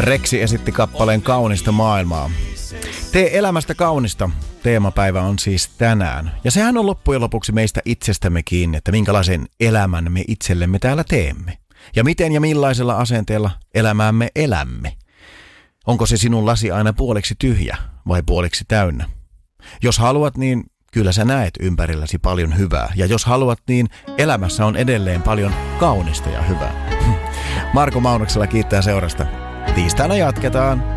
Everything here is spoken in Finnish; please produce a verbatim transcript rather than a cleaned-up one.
Reksi esitti kappaleen Kaunista maailmaa. Tee elämästä kaunista. Teemapäivä on siis tänään. Ja sehän on loppujen lopuksi meistä itsestämme kiinni, että minkälaisen elämän me itsellemme täällä teemme. Ja miten ja millaisella asenteella elämäämme elämme. Onko se sinun lasi aina puoliksi tyhjä vai puoliksi täynnä? Jos haluat, niin kyllä sä näet ympärilläsi paljon hyvää. Ja jos haluat, niin elämässä on edelleen paljon kaunista ja hyvää. Marko Maunoksella kiittää seurasta. Tiistaina jatketaan.